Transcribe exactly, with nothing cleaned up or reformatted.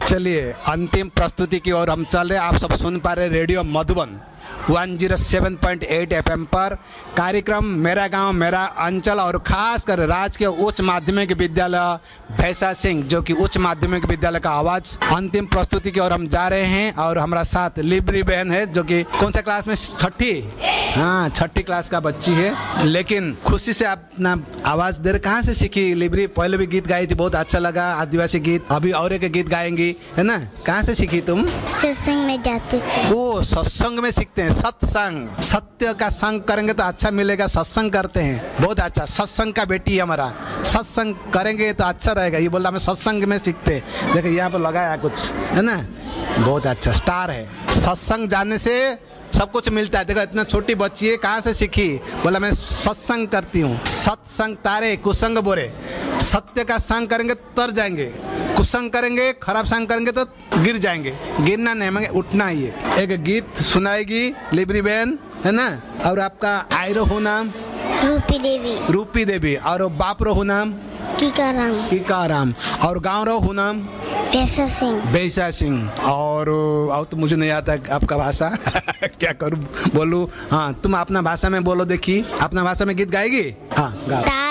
चलिए अंतिम प्रस्तुति की ओर हम चल रहे हैं। आप सब सुन पा रहे रेडियो मधुबन एक सौ सात पॉइंट आठ एफएम पर कार्यक्रम मेरा गांव मेरा अंचल, और खासकर राजकीय उच्च माध्यमिक विद्यालय भैंसा सिंह, जो कि उच्च माध्यमिक विद्यालय का आवाज। अंतिम प्रस्तुति की ओर हम जा रहे हैं और हमारा साथ लिब्री बहन है, जो कि कौन सा क्लास में, छठी, हाँ छठी क्लास का बच्ची है, लेकिन खुशी से अपना आवाज दे रहे। कहाँ से सीखी लिब्री? पहले भी गीत गाई थी, बहुत अच्छा लगा, आदिवासी गीत। अभी और एक गीत गाएंगी, है ना? कहाँ से सीखी तुम? सत्संग में जाते थे। ओ, सत्संग में सीखते हैं। सत्संग, सत्य का संग करेंगे तो अच्छा मिलेगा, सत्संग करते हैं, बहुत अच्छा। सत्संग का बेटी है हमारा, सत्संग करेंगे तो अच्छा रहेगा। ये बोला मैं सत्संग में सीखते। देखो यहाँ पर लगाया कुछ, है ना? बहुत अच्छा, स्टार है। सत्संग जानने से सब कुछ मिलता है। देखो इतना छोटी बच्ची है, कहाँ से सीखी? बोला मैं सत्संग करती हूँ। सत्संग तारे कुसंग बोरे, सत्य का संग करेंगे तर जाएंगे, कुसंग करेंगे, खराब संग करेंगे तो गिर जाएंगे। गिरना नहीं, मगर उठना ही है। एक गीत सुनाएगी लिब्री बहन, है ना? और आपका आयरो हो नाम? रूपी देवी। रूपी देवी। और बाप रो हो नाम? कीकाराम। कीकाराम। और गाँव रो हो नाम? भैंसा सिंह। भैंसा सिंह। और और तो मुझे नहीं आता आपका भाषा क्या करूँ, बोलूँ? हाँ, तुम अपना भाषा में बोलो, देखी अपना भाषा में गीत गाएगी? हाँ गाओ।